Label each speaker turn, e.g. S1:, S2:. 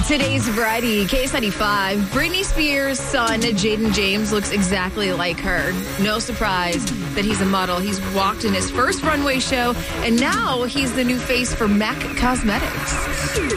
S1: Today's Variety, K75. Britney Spears' son, Jaden James, looks exactly like her. No surprise that he's a model. He's walked in his first runway show, and now he's the new face for MAC Cosmetics.